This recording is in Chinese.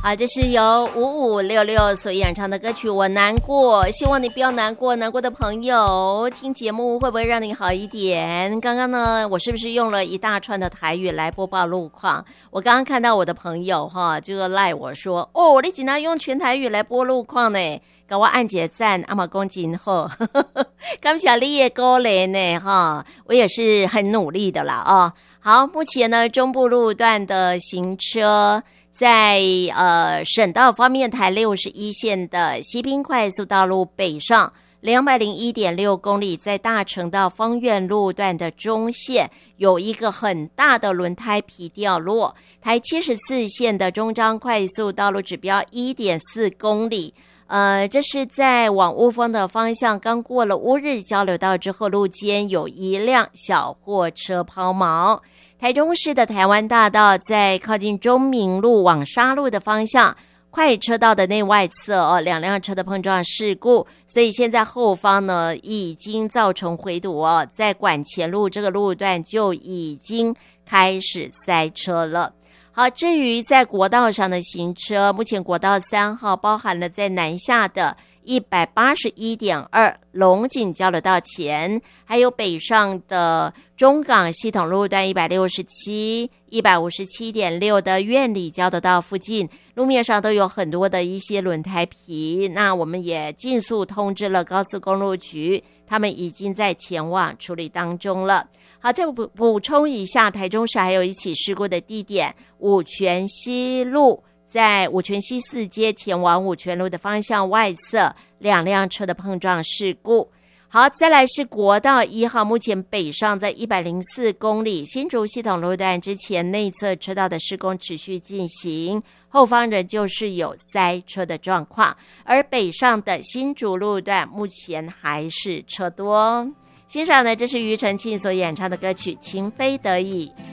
好，这是由5566所演唱的歌曲《我难过》，希望你不要难过，难过的朋友听节目会不会让你好一点？刚刚呢，我是不是用了一大串的台语来播报路况？我刚刚看到我的朋友就赖我说，哦，你竟然用全台语来播路况呢，给我按解赞，阿妈恭喜后，感谢你的鼓励呢我也是很努力的啦哦。好，目前呢中部路段的行车。在省道方面，台61线的西滨快速道路北上201.6公里，在大城到芳苑路段的中线有一个很大的轮胎皮掉落。台74线的中彰快速道路指标 1.4 公里。这是在往乌峰的方向，刚过了乌日交流道之后，路肩有一辆小货车抛锚。台中市的台湾大道在靠近中明路往沙路的方向，快车道的内外侧两辆车的碰撞事故，所以现在后方呢已经造成回堵在管前路这个路段就已经开始塞车了。好，至于在国道上的行车，目前国道3号包含了在南下的181.2 龙井交流道前，还有北上的中港系统路段167、157.6的苑里交流道附近，路面上都有很多的一些轮胎皮。那我们也尽速通知了高速公路局，他们已经在前往处理当中了。好，再补充一下，台中市还有一起事故的地点，五权西路。在五权西4街前往五权路的方向外侧2辆车的碰撞事故。好，再来是国道1号，目前北上在104公里，新竹系统路段之前内侧车道的施工持续进行，后方仍旧是有塞车的状况，而北上的新竹路段目前还是车多。欣赏的这是庾澄庆所演唱的歌曲《情非得已》。